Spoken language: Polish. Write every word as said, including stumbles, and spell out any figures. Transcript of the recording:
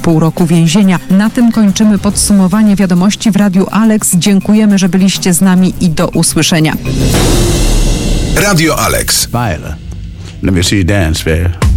pół roku więzienia. Na tym kończymy podsumowanie wiadomości w Radiu Alex. Dziękujemy, że byliście z nami i do usłyszenia. Radio Alex. Viola, let me see you dance, baby.